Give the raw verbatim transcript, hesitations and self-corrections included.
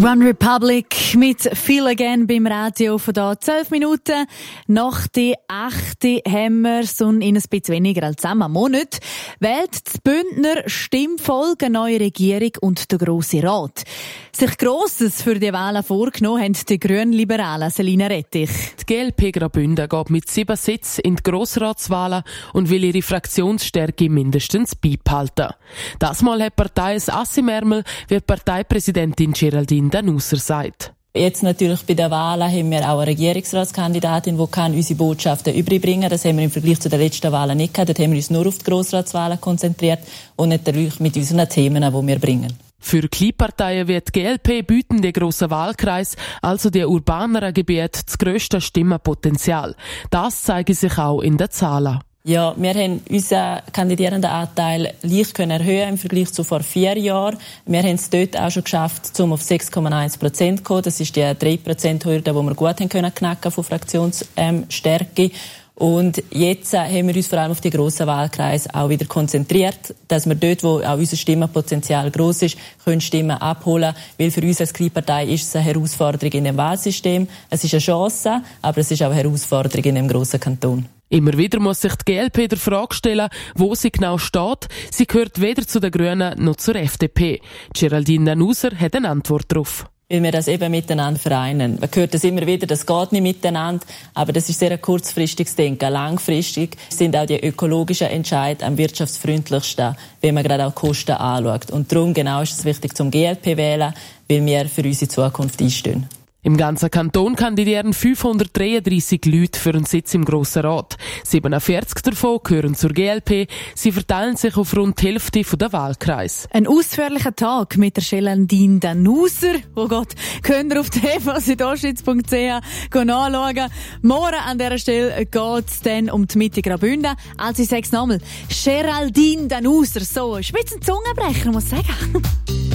One Republic mit «Feel Again» beim Radio von da. Zwölf Minuten nach der achten haben wir es und in ein bisschen weniger als am Monat wählt das Bündner Stimmvolk eine neue Regierung und der Grosse Rat. Sich Grosses für die Wahlen vorgenommen haben die Grünliberalen Selina Rettich. Die G L P Graubünden geht mit sieben Sitzen in die Grossratswahlen und will ihre Fraktionsstärke mindestens beibehalten. Das Mal hat die Partei ein Ass im Ärmel, wie die Parteipräsidentin Geraldine Danuser sagt. Jetzt natürlich bei den Wahlen haben wir auch eine Regierungsratskandidatin, die kann unsere Botschaften überbringen kann. Das haben wir im Vergleich zu den letzten Wahlen nicht gehabt. Dort haben wir uns nur auf die Grossratswahlen konzentriert und natürlich mit unseren Themen, die wir bringen. Für Kleinparteien wie die G L P bieten die grossen Wahlkreise, also die urbaneren Gebiete, das grösste Stimmenpotenzial. Das zeigt sich auch in den Zahlen. Ja, wir haben unseren Kandidierendenanteil leicht erhöhen im Vergleich zu vor vier Jahren. Wir haben es dort auch schon geschafft, um auf sechs Komma eins Prozent zu kommen. Das ist die drei Prozent Hürde, die wir gut haben können knacken von Fraktionsstärke. Und jetzt haben wir uns vor allem auf die grossen Wahlkreise auch wieder konzentriert, dass wir dort, wo auch unser Stimmenpotenzial gross ist, können Stimmen abholen. Weil für uns als Kleinpartei ist es eine Herausforderung in dem Wahlsystem. Es ist eine Chance, aber es ist auch eine Herausforderung in dem grossen Kanton. Immer wieder muss sich die G L P der Frage stellen, wo sie genau steht. Sie gehört weder zu den Grünen noch zur F D P. Geraldine Danuser hat eine Antwort darauf. Weil wir das eben miteinander vereinen. Man hört das immer wieder, das geht nicht miteinander, aber das ist sehr ein kurzfristiges Denken. Langfristig sind auch die ökologischen Entscheidungen am wirtschaftsfreundlichsten, wenn man gerade auch die Kosten anschaut. Und darum genau ist es wichtig, zum G L P wählen, weil wir für unsere Zukunft einstehen. Im ganzen Kanton kandidieren fünfhundertdreiunddreissig Leute für einen Sitz im Grossen Rat. siebenundvierzig davon gehören zur G L P. Sie verteilen sich auf rund die Hälfte der Wahlkreise. Ein ausführlicher Tag mit der Geraldine Danuser. Oh Gott, könnt ihr auf t v südostschweiz punkt c h nachschauen. Morgen an dieser Stelle geht es dann um die Mitte Graubünden. Also ich sage es nochmal, Geraldine Danuser. So, ein bisschen Zungenbrecher, muss ich sagen.